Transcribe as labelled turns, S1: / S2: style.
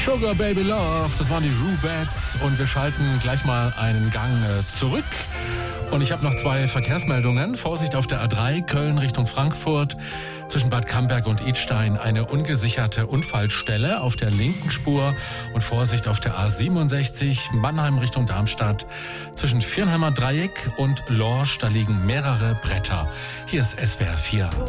S1: Sugar Baby Love, das waren die Rubettes und wir schalten gleich mal einen Gang zurück. Und ich habe noch 2 Verkehrsmeldungen. Vorsicht auf der A3 Köln Richtung Frankfurt. Zwischen Bad Camberg und Idstein eine ungesicherte Unfallstelle auf der linken Spur. Und Vorsicht auf der A67 Mannheim Richtung Darmstadt. Zwischen Viernheimer Dreieck und Lorsch, da liegen mehrere Bretter. Hier ist SWR 4.